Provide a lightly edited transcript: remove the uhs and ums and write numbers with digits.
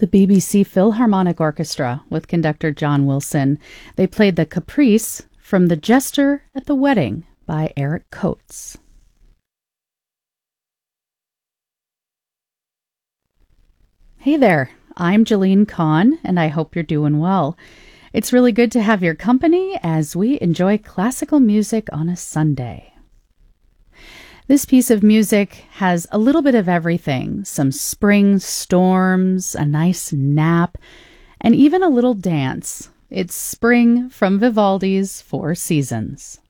The BBC Philharmonic Orchestra with conductor John Wilson. They played the Caprice from The Jester at the Wedding by Eric Coates. Hey there, I'm Jeline Kahn, and I hope you're doing well. It's really good to have your company as we enjoy classical music on a Sunday. This piece of music has a little bit of everything, some spring storms, a nice nap, and even a little dance. It's Spring from Vivaldi's Four Seasons.